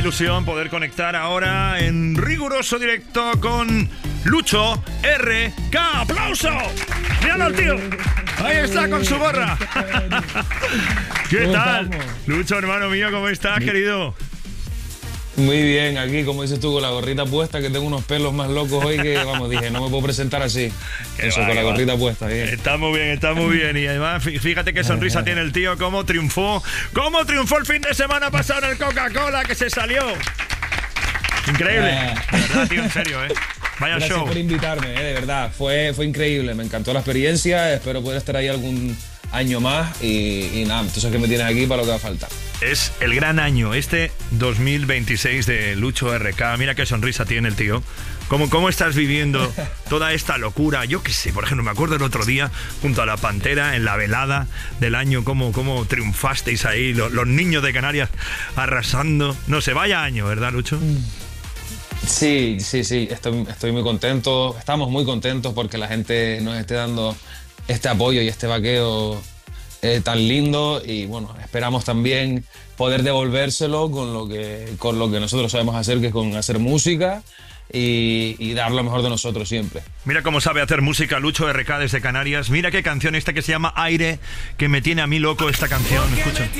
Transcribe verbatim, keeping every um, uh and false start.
ilusión poder conectar ahora en riguroso directo con Lucho R K. ¡Aplauso! ¡Míralo al tío! Ahí está con su gorra. ¿Qué tal? Lucho, hermano mío, ¿cómo estás, querido? Muy bien, aquí, como dices tú, con la gorrita puesta, que tengo unos pelos más locos hoy que, vamos, dije, no me puedo presentar así. Eso, va, con la gorrita va. puesta, bien. Está muy bien, está muy bien. Y además, fíjate qué sonrisa tiene el tío, cómo triunfó, cómo triunfó el fin de semana pasado en el Coca-Cola, que se salió. Increíble. De verdad, tío, en serio, ¿eh? Vaya Gracias show. por invitarme, ¿eh? De verdad, fue, fue increíble, me encantó la experiencia, espero poder estar ahí algún año más y, y nada, entonces que me tienes aquí para lo que va a faltar. Es el gran año, este dos mil veintiséis de Lucho R K. Mira qué sonrisa tiene el tío. ¿Cómo, cómo estás viviendo toda esta locura? Yo qué sé, por ejemplo, me acuerdo el otro día, junto a la Pantera, en la velada del año, cómo, cómo triunfasteis ahí, los, los niños de Canarias arrasando. No sé, vaya año, ¿verdad, Lucho? Sí, sí, sí, estoy, estoy muy contento, estamos muy contentos porque la gente nos esté dando este apoyo y este vaqueo eh, tan lindo y bueno, esperamos también poder devolvérselo con lo que, con lo que nosotros sabemos hacer, que es con hacer música y, y dar lo mejor de nosotros siempre. Mira cómo sabe hacer música Lucho R K desde Canarias. Mira qué canción esta que se llama Aire, que me tiene a mí loco esta canción. Escucha.